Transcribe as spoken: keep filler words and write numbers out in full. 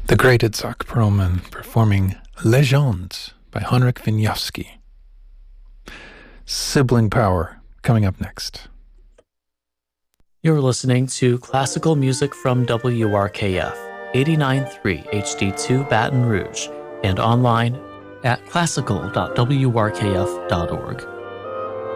The great Itzhak Perlman performing Legends by Henryk Wieniawski. Sibling Power coming up next. You're listening to classical music from W R K F, eighty-nine point three H D two Baton Rouge, and online at classical dot w r k f dot org.